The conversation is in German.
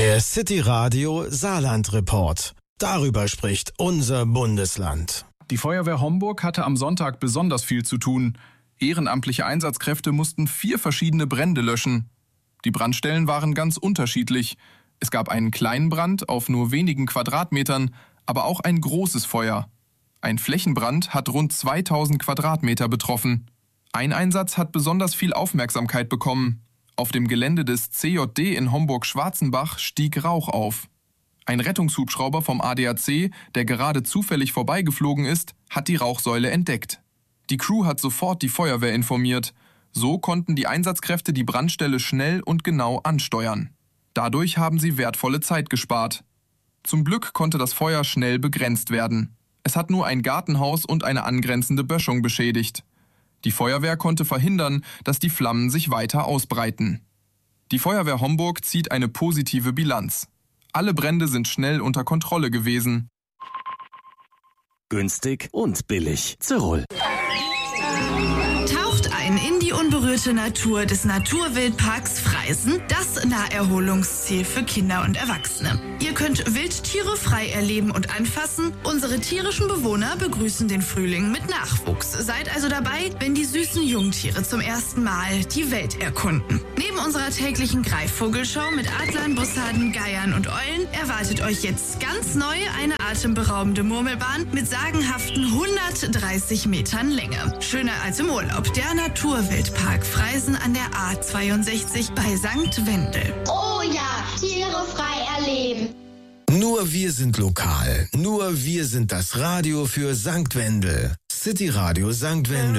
Der City Radio Saarland Report. Darüber spricht unser Bundesland. Die Feuerwehr Homburg hatte am Sonntag besonders viel zu tun. Ehrenamtliche Einsatzkräfte mussten 4 verschiedene Brände löschen. Die Brandstellen waren ganz unterschiedlich. Es gab einen kleinen Brand auf nur wenigen Quadratmetern, aber auch ein großes Feuer. Ein Flächenbrand hat rund 2000 Quadratmeter betroffen. Ein Einsatz hat besonders viel Aufmerksamkeit bekommen. Auf dem Gelände des CJD in Homburg-Schwarzenbach stieg Rauch auf. Ein Rettungshubschrauber vom ADAC, der gerade zufällig vorbeigeflogen ist, hat die Rauchsäule entdeckt. Die Crew hat sofort die Feuerwehr informiert. So konnten die Einsatzkräfte die Brandstelle schnell und genau ansteuern. Dadurch haben sie wertvolle Zeit gespart. Zum Glück konnte das Feuer schnell begrenzt werden. Es hat nur ein Gartenhaus und eine angrenzende Böschung beschädigt. Die Feuerwehr konnte verhindern, dass die Flammen sich weiter ausbreiten. Die Feuerwehr Homburg zieht eine positive Bilanz. Alle Brände sind schnell unter Kontrolle gewesen. Günstig und billig. Zirol. Taucht ein in die unberührte Natur des Naturwildparks Freisen, das Naherholungsziel für Kinder und Erwachsene. Ihr könnt Wildtiere frei erleben und anfassen. Unsere tierischen Bewohner begrüßen den Frühling mit Nachwuchs. Seid also dabei, wenn die süßen Jungtiere zum ersten Mal die Welt erkunden. Neben unserer täglichen Greifvogelschau mit Adlern, Bussarden, Geiern und Eulen erwartet euch jetzt ganz neu eine atemberaubende Murmelbahn mit sagenhaften 130 Metern Länge. Schöner als im Urlaub, der Naturwildpark Freisen an der A62 bei St. Wendel. Oh ja, Tiere frei erleben. Nur wir sind lokal. Nur wir sind das Radio für St. Wendel. City Radio St. Wendel.